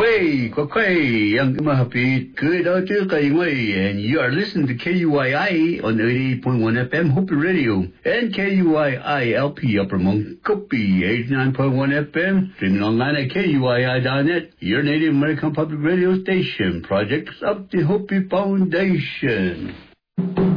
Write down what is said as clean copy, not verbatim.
Way, Kwakway, Young Mahapi, good out and you are listening to KUII on 88.1 FM Hopi Radio and KUII-LP Upper Montgomery 89.1 FM, streaming online at KUII.net, your Native American Public Radio station, projects of the Hopi Foundation.